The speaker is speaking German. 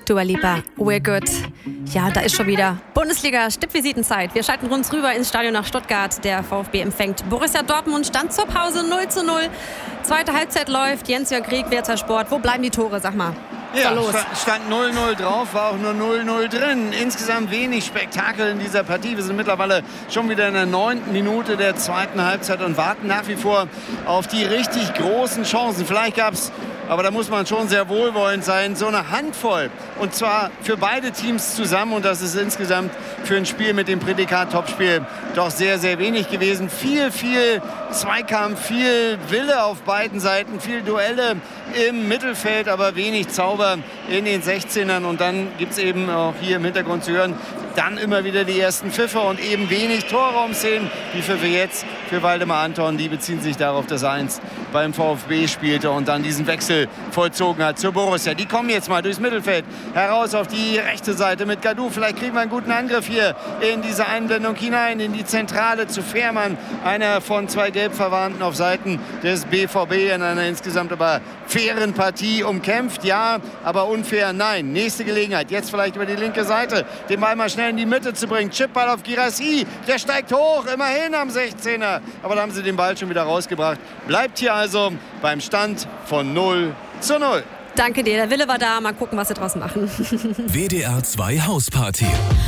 Dua Lipa, We're Good. Ja, da ist schon wieder Bundesliga-Stippvisitenzeit. Wir schalten uns rüber ins Stadion nach Stuttgart. Der VfB empfängt Borussia Dortmund. Stand zur Pause 0:0. Zweite Halbzeit läuft. Jens-Jörg Krieg, WRZ Sport. Wo bleiben die Tore, sag mal? Ja, stand 0:0 drauf, war auch nur 0:0 drin. Insgesamt wenig Spektakel in dieser Partie. Wir sind mittlerweile schon wieder in der 9. Minute der zweiten Halbzeit und warten nach wie vor auf die richtig großen Chancen. Vielleicht gab es, aber da muss man schon sehr wohlwollend sein, so eine Handvoll. Und zwar für beide Teams zusammen. Und das ist insgesamt für ein Spiel mit dem Prädikat Topspiel doch sehr, sehr wenig gewesen. Viel Zweikampf, viel Wille auf beiden Seiten, viel Duelle im Mittelfeld, aber wenig Zauber in den 16ern. Und dann gibt es eben auch hier im Hintergrund zu hören, dann immer wieder die ersten Pfiffe und eben wenig Torraumszenen. Die Pfiffe jetzt für Waldemar Anton, die beziehen sich darauf, dass er einst beim VfB spielte und dann diesen Wechsel vollzogen hat zur Borussia. Die kommen jetzt mal durchs Mittelfeld heraus auf die rechte Seite mit Gadou. Vielleicht kriegen wir einen guten Angriff hier in diese Einblendung hinein, in die Zentrale zu Fährmann. Einer von zwei Gelbverwandten auf Seiten des BVB in einer insgesamt aber fairen Partie umkämpft. Ja, aber unfair, nein. Nächste Gelegenheit, jetzt vielleicht über die linke Seite, den Ball mal schnell in die Mitte zu bringen. Chipball auf Guirassy, der steigt hoch, immerhin am 16er. Aber da haben sie den Ball schon wieder rausgebracht. Bleibt hier also beim Stand von 0:0. Danke dir, der Wille war da. Mal gucken, was sie draus machen. WDR 2 Hausparty.